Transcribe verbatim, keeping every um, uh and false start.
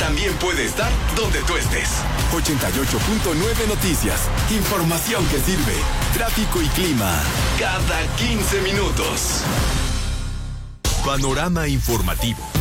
también puede estar donde tú estés. ochenta y ocho punto nueve Noticias. Información que sirve. Tráfico y clima cada quince minutos. Panorama informativo.